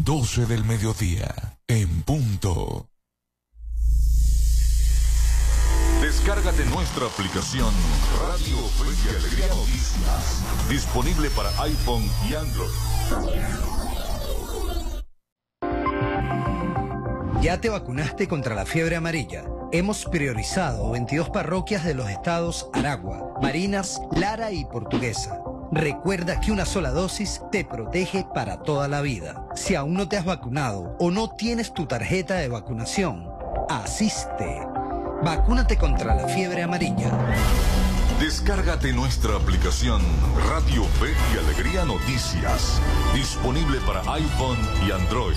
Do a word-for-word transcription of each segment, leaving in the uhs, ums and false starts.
doce del mediodía, en punto. Descárgate nuestra aplicación Radio Fe y Alegría Noticias, disponible para iPhone y Android. ¿Ya te vacunaste contra la fiebre amarilla? Hemos priorizado veintidós parroquias de los estados Aragua, Barinas, Lara y Portuguesa. Recuerda que una sola dosis te protege para toda la vida. Si aún no te has vacunado o no tienes tu tarjeta de vacunación, asiste. Vacúnate contra la fiebre amarilla. Descárgate nuestra aplicación Radio Fe y Alegría Noticias, disponible para iPhone y Android.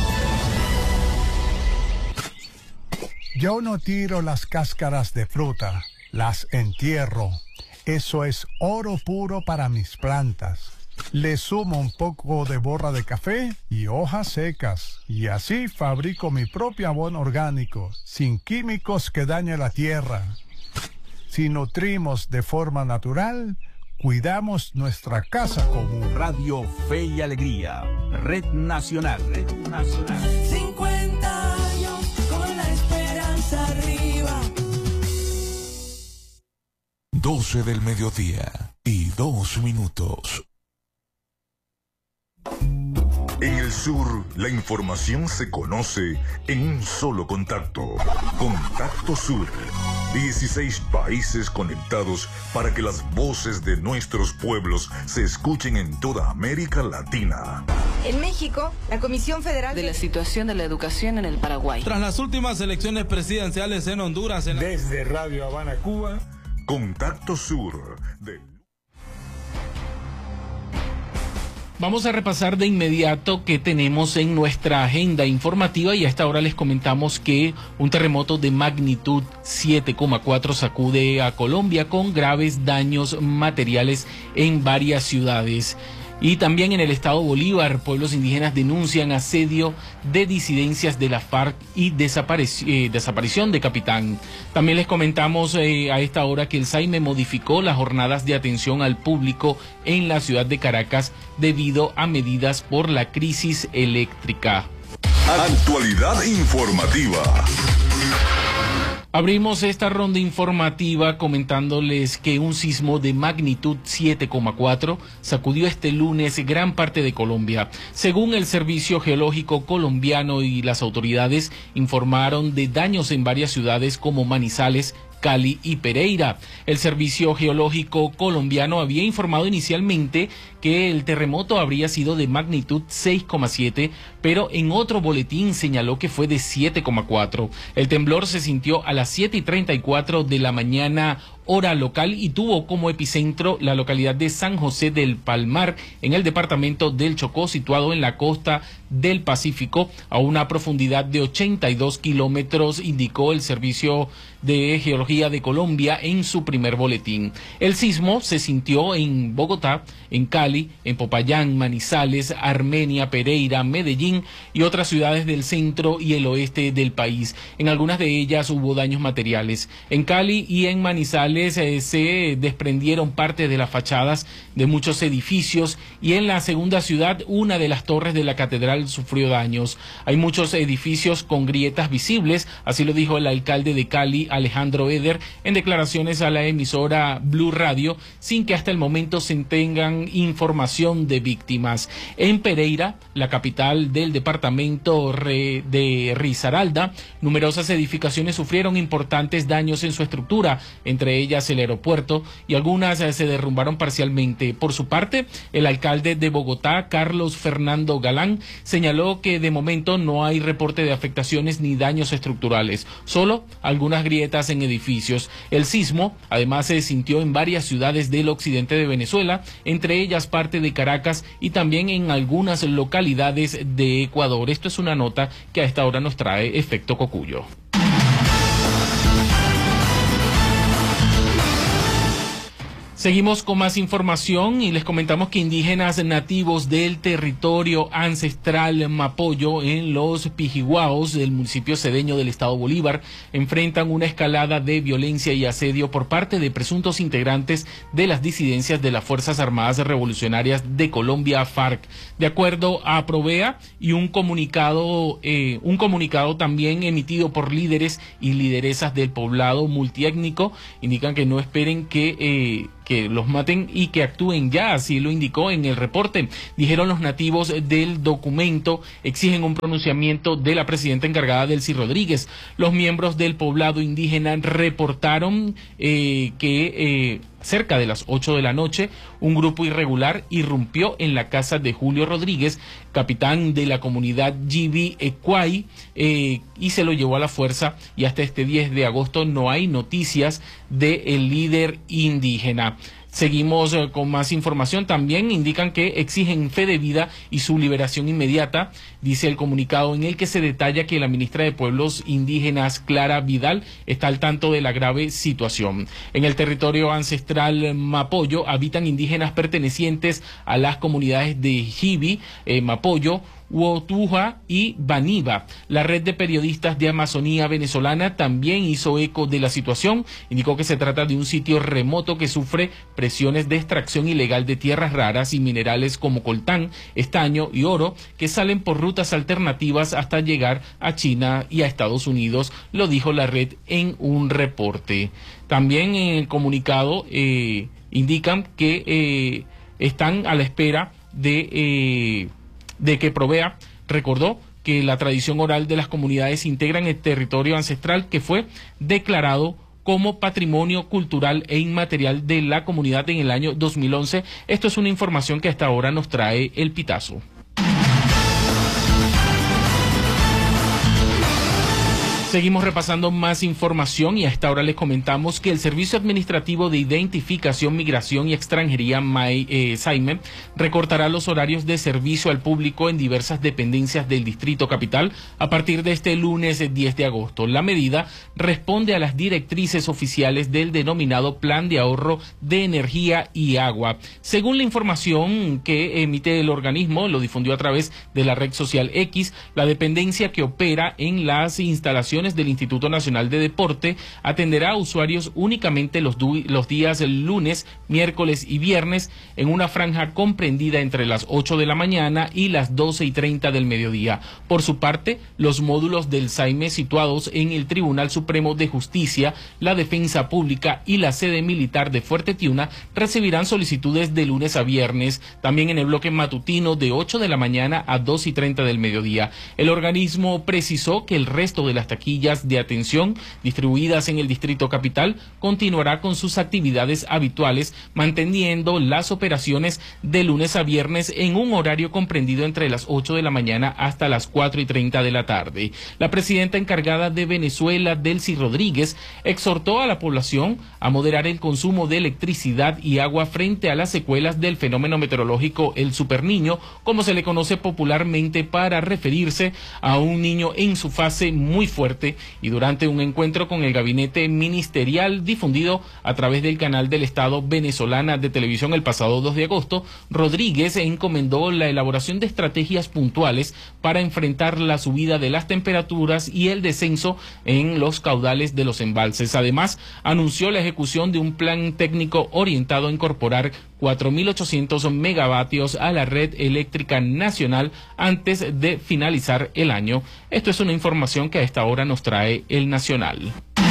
Yo no tiro las cáscaras de fruta, las entierro. Eso es oro puro para mis plantas. Le sumo un poco de borra de café y hojas secas, y así fabrico mi propio abono orgánico, sin químicos que dañen la tierra. Si nutrimos de forma natural, cuidamos nuestra casa común. Radio Fe y Alegría, Red Nacional. Red Nacional. cincuenta años con la esperanza arriba. doce del mediodía y dos minutos. En el sur, la información se conoce en un solo contacto. Contacto Sur. dieciséis países conectados para que las voces de nuestros pueblos se escuchen en toda América Latina. En México, la Comisión Federal de la situación de la educación en el Paraguay. Tras las últimas elecciones presidenciales en Honduras. En la... Desde Radio Habana, Cuba. Contacto Sur. De... Vamos a repasar de inmediato qué tenemos en nuestra agenda informativa y a esta hora les comentamos que un terremoto de magnitud siete coma cuatro sacude a Colombia con graves daños materiales en varias ciudades. Y también en el estado Bolívar, pueblos indígenas denuncian asedio de disidencias de la FARC y desaparici- eh, desaparición de capitán. También les comentamos eh, a esta hora que el SAIME modificó las jornadas de atención al público en la ciudad de Caracas debido a medidas por la crisis eléctrica. Actualidad informativa. Abrimos esta ronda informativa comentándoles que un sismo de magnitud siete coma cuatro sacudió este lunes gran parte de Colombia. Según el Servicio Geológico Colombiano y las autoridades informaron de daños en varias ciudades como Manizales, Cali y Pereira. El Servicio Geológico Colombiano había informado inicialmente que el terremoto habría sido de magnitud seis coma siete, pero en otro boletín señaló que fue de siete coma cuatro. El temblor se sintió a las siete y treinta y cuatro de la mañana hora local y tuvo como epicentro la localidad de San José del Palmar, en el departamento del Chocó, situado en la costa del Pacífico, a una profundidad de ochenta y dos kilómetros, indicó el Servicio de Geología de Colombia en su primer boletín. El sismo se sintió en Bogotá, en Cali, en Popayán, Manizales, Armenia, Pereira, Medellín y otras ciudades del centro y el oeste del país. En algunas de ellas hubo daños materiales. En Cali y en Manizales Eh, se desprendieron parte de las fachadas de muchos edificios y en la segunda ciudad una de las torres de la catedral sufrió daños. Hay muchos edificios con grietas visibles, así lo dijo el alcalde de Cali, Alejandro Eder, en declaraciones a la emisora Blue Radio, sin que hasta el momento se tengan información de víctimas. En Pereira, la capital del departamento de Risaralda, numerosas edificaciones sufrieron importantes daños en su estructura, entre ellas ellas el aeropuerto, y algunas eh, se derrumbaron parcialmente. Por su parte, el alcalde de Bogotá, Carlos Fernando Galán, señaló que de momento no hay reporte de afectaciones ni daños estructurales, solo algunas grietas en edificios. El sismo además se sintió en varias ciudades del occidente de Venezuela, entre ellas parte de Caracas y también en algunas localidades de Ecuador. Esto es una nota que a esta hora nos trae Efecto Cocuyo. Seguimos con más información y les comentamos que indígenas nativos del territorio ancestral Mapoyo en los Pijiguaos del municipio cedeño del estado Bolívar enfrentan una escalada de violencia y asedio por parte de presuntos integrantes de las disidencias de las Fuerzas Armadas Revolucionarias de Colombia, FARC. De acuerdo a Provea y un comunicado, eh, un comunicado también emitido por líderes y lideresas del poblado multiétnico, indican que no esperen que eh, que los maten y que actúen ya, así lo indicó en el reporte. Dijeron los nativos del documento, exigen un pronunciamiento de la presidenta encargada, Delcy Rodríguez. Los miembros del poblado indígena reportaron eh, que eh, cerca de las ocho de la noche, un grupo irregular irrumpió en la casa de Julio Rodríguez, capitán de la comunidad G B Ecuay, eh, y se lo llevó a la fuerza, y hasta este diez de agosto no hay noticias del líder indígena. Seguimos eh, con más información. También indican que exigen fe de vida y su liberación inmediata, dice el comunicado en el que se detalla que la ministra de Pueblos Indígenas, Clara Vidal, está al tanto de la grave situación. En el territorio ancestral Mapoyo habitan indígenas pertenecientes a las comunidades de Jibi, eh, Mapoyo, Huotuja y Baniba. La red de periodistas de Amazonía venezolana también hizo eco de la situación. Indicó que se trata de un sitio remoto que sufre presiones de extracción ilegal de tierras raras y minerales como coltán, estaño y oro, que salen por rutas alternativas hasta llegar a China y a Estados Unidos, lo dijo la red en un reporte. También en el comunicado eh, indican que eh, están a la espera de... Eh, de que Provea recordó que la tradición oral de las comunidades integran el territorio ancestral que fue declarado como patrimonio cultural e inmaterial de la comunidad en el año dos mil once. Esto es una información que hasta ahora nos trae el Pitazo. Seguimos repasando más información y a esta hora les comentamos que el Servicio Administrativo de Identificación, Migración y Extranjería, eh, SAIME, recortará los horarios de servicio al público en diversas dependencias del Distrito Capital a partir de este lunes diez de agosto. La medida responde a las directrices oficiales del denominado Plan de Ahorro de Energía y Agua. Según la información que emite el organismo, lo difundió a través de la red social X, la dependencia que opera en las instalaciones del Instituto Nacional de Deporte atenderá a usuarios únicamente los, los días lunes, miércoles y viernes en una franja comprendida entre las ocho de la mañana y las doce y treinta del mediodía. Por su parte, los módulos del SAIME situados en el Tribunal Supremo de Justicia, la Defensa Pública y la sede militar de Fuerte Tiuna recibirán solicitudes de lunes a viernes, también en el bloque matutino de ocho de la mañana a dos y treinta del mediodía. El organismo precisó que el resto de las taquillas de atención distribuidas en el Distrito Capital continuará con sus actividades habituales, manteniendo las operaciones de lunes a viernes en un horario comprendido entre las ocho de la mañana hasta las cuatro y treinta de la tarde. La presidenta encargada de Venezuela, Delcy Rodríguez, exhortó a la población a moderar el consumo de electricidad y agua frente a las secuelas del fenómeno meteorológico El Superniño, como se le conoce popularmente, para referirse a un niño en su fase muy fuerte. Y durante un encuentro con el gabinete ministerial difundido a través del canal del Estado venezolana de televisión el pasado dos de agosto, Rodríguez encomendó la elaboración de estrategias puntuales para enfrentar la subida de las temperaturas y el descenso en los caudales de los embalses. Además, anunció la ejecución de un plan técnico orientado a incorporar cuatro mil ochocientos megavatios a la red eléctrica nacional antes de finalizar el año. Esto es una información que a esta hora nos trae el Nacional.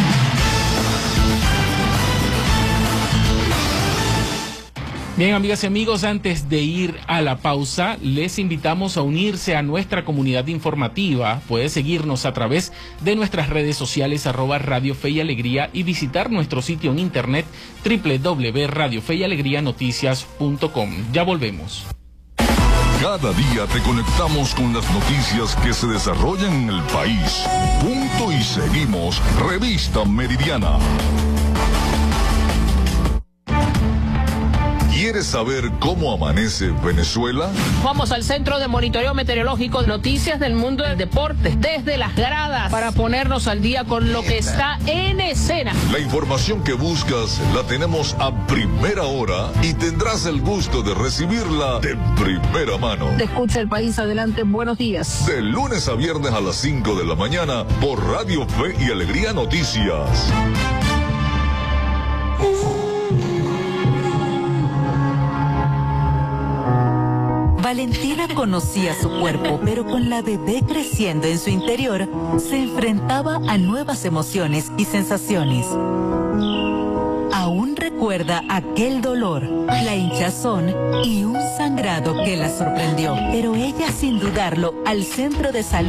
Bien, amigas y amigos, antes de ir a la pausa, les invitamos a unirse a nuestra comunidad informativa. Puede seguirnos a través de nuestras redes sociales, arroba Radio Fe y Alegría, y visitar nuestro sitio en internet, doble u doble u doble u punto radio fe y alegría noticias punto com. Ya volvemos. Cada día te conectamos con las noticias que se desarrollan en el país. Punto y seguimos. Revista Meridiana. ¿Quieres ¿Quieres saber cómo amanece Venezuela? Vamos al Centro de Monitoreo Meteorológico, noticias del mundo del deporte, desde las gradas, para ponernos al día con lo que está en escena. La información que buscas la tenemos a primera hora y tendrás el gusto de recibirla de primera mano. Te escucha el país, adelante, buenos días. De lunes a viernes a las cinco de la mañana por Radio Fe y Alegría Noticias. Valentina conocía su cuerpo, pero con la bebé creciendo en su interior, se enfrentaba a nuevas emociones y sensaciones. Aún recuerda aquel dolor, la hinchazón y un sangrado que la sorprendió. Pero ella, sin dudarlo, al centro de salud